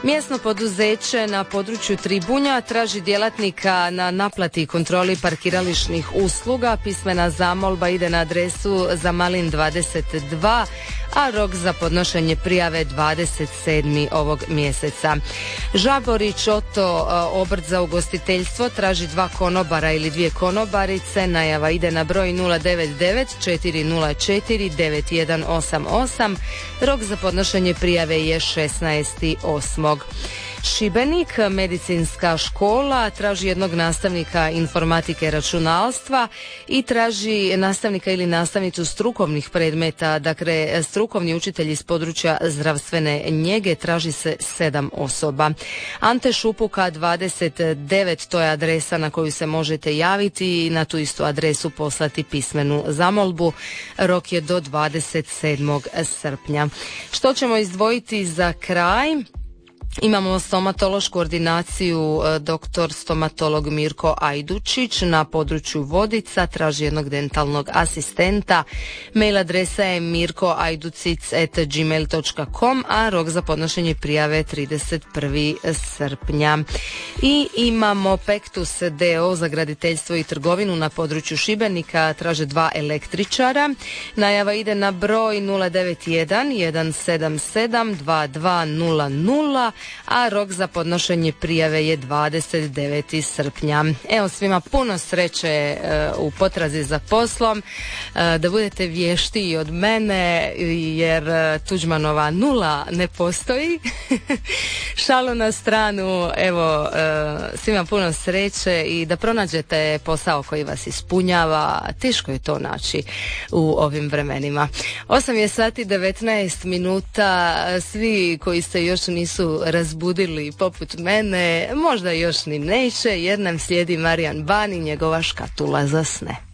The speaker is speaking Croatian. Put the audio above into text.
Mjesno poduzeće na području Tribunja traži djelatnika na naplati i kontroli parkirališnih usluga. Pismena zamolba ide na adresu Zamalin 22, a rok za podnošenje prijave 27. ovog mjeseca. Žaborić Oto, obrt za ugostiteljstvo, traži 2 konobara ili 2 konobarice. Najava ide na broj 099 404 9188. Rok za podnošenje prijave je 16.8. Šibenik, medicinska škola, traži jednog nastavnika informatike računalstva i traži nastavnika ili nastavnicu strukovnih predmeta, dakle strukovni učitelj iz područja zdravstvene njege, traži se 7 osoba. Ante Šupuka 29, to je adresa na koju se možete javiti i na tu istu adresu poslati pismenu zamolbu. Rok je do 27. srpnja. Što ćemo izdvojiti za kraj? Imamo stomatološku ordinaciju, doktor stomatolog Mirko Ajdučić na području Vodica, traži jednog dentalnog asistenta. Mail adresa je mirkoajducic@gmail.com, a rok za podnošenje prijave 31. srpnja. I imamo Pektus d.o. za graditeljstvo i trgovinu na području Šibenika, traže 2 električara. Najava ide na broj 091 177 2200, a rok za podnošenje prijave je 29. srpnja. Evo, svima puno sreće u potrazi za poslom, da budete vještiji od mene, jer Tuđmanova 0 ne postoji. Šalu na stranu, evo, svima puno sreće i da pronađete posao koji vas ispunjava. Teško je to naći u ovim vremenima. 8:19, svi koji se još nisu razbudili poput mene, možda još ni neće, jer nam slijedi Marijan Ban i njegova škatula za sne.